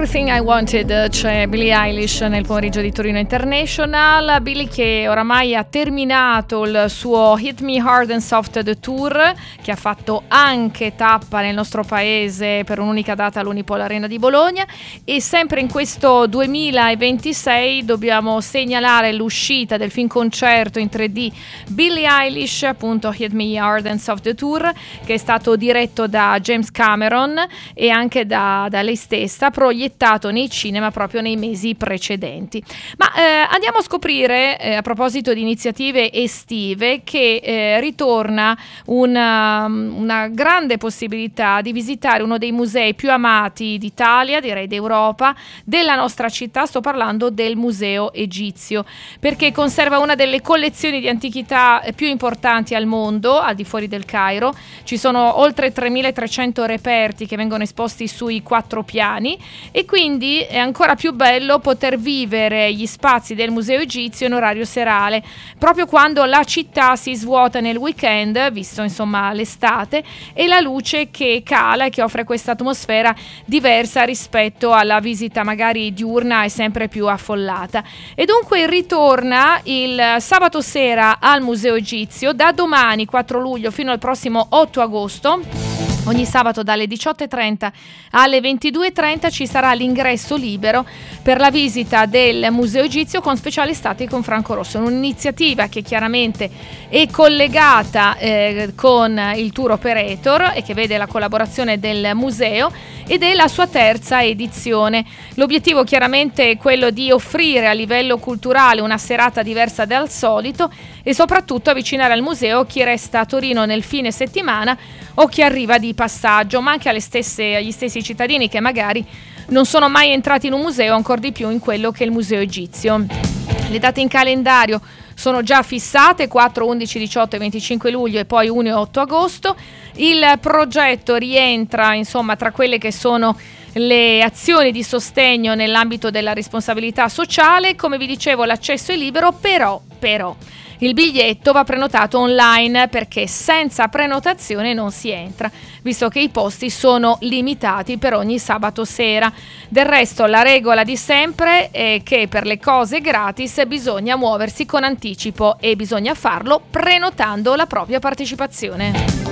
Everything I Wanted, c'è Billie Eilish nel pomeriggio di Torino International. Billie che oramai ha terminato il suo Hit Me Hard and Soft The Tour, che ha fatto anche tappa nel nostro paese per un'unica data all'Unipol Arena di Bologna, e sempre in questo 2026 dobbiamo segnalare l'uscita del film concerto in 3D Billie Eilish, appunto Hit Me Hard and Soft The Tour, che è stato diretto da James Cameron e anche da lei stessa, proiettato nei cinema proprio nei mesi precedenti. Ma andiamo a scoprire, a proposito di iniziative estive, che ritorna una grande possibilità di visitare uno dei musei più amati d'Italia, direi d'Europa, della nostra città. Sto parlando del Museo Egizio, perché conserva una delle collezioni di antichità più importanti al mondo, al di fuori del Cairo. Ci sono oltre 3.300 reperti che vengono esposti sui 4 piani, e quindi è ancora più bello poter vivere gli spazi del Museo Egizio in orario serale, proprio quando la città si svuota nel weekend, visto insomma l'estate, e la luce che cala e che offre questa atmosfera diversa rispetto alla visita magari diurna e sempre più affollata. E dunque ritorna il sabato sera al Museo Egizio da domani 4 luglio fino al prossimo 8 agosto. Ogni sabato dalle 18.30 alle 22.30 ci sarà l'ingresso libero per la visita del Museo Egizio con speciali stati con Franco Rosso. Un'iniziativa che chiaramente è collegata con il tour operator e che vede la collaborazione del museo, ed è la sua terza edizione. L'obiettivo chiaramente è quello di offrire a livello culturale una serata diversa dal solito e soprattutto avvicinare al museo chi resta a Torino nel fine settimana o chi arriva di passaggio, ma anche agli stessi cittadini che magari non sono mai entrati in un museo, ancor di più in quello che è il Museo Egizio. Le date in calendario sono già fissate: 4, 11, 18 e 25 luglio e poi 1 e 8 agosto. Il progetto rientra insomma tra quelle che sono le azioni di sostegno nell'ambito della responsabilità sociale. Come vi dicevo, l'accesso è libero, però il biglietto va prenotato online, perché senza prenotazione non si entra, visto che i posti sono limitati per ogni sabato sera. Del resto la regola di sempre è che per le cose gratis bisogna muoversi con anticipo e bisogna farlo prenotando la propria partecipazione.